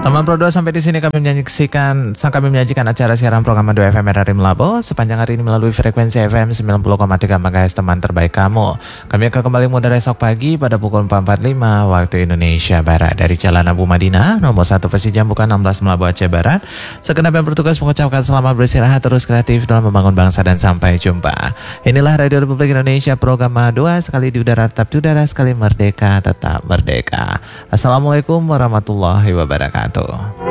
Teman Pro 2, sampai di sini kami menyajikan acara siaran program 2 FM RRI Melabo sepanjang hari ini melalui frekuensi FM 90,3 MHz teman terbaik kamu. Kami akan kembali mulai esok pagi pada pukul 4.45 waktu Indonesia Barat dari Jalan Abu Madinah nomor 1 versi Jambukan 16 Melabo Aceh Barat. Segenap yang bertugas mengucapkan selamat beristirahat terus kreatif dalam membangun bangsa dan sampai jumpa. Inilah Radio Republik Indonesia program 2, sekali di udara tetap di udara, sekali merdeka tetap merdeka. Assalamualaikum warahmatullahi wabarakatuh.